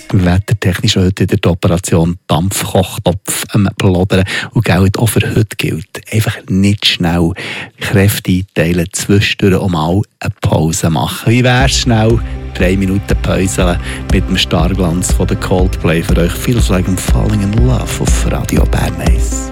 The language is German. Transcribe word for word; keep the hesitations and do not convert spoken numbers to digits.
wettertechnisch heute wieder die Operation Dampfkochtopf am Plodern. Und Geld auch für heute gilt, einfach nicht schnell Kräfte einteilen, zwischendurch auch mal eine Pause machen. Wie wär's schnell? Drei Minuten Pause mit dem Starglanz von der Coldplay für euch. Feels like I'm falling in love auf Radio Bern eins.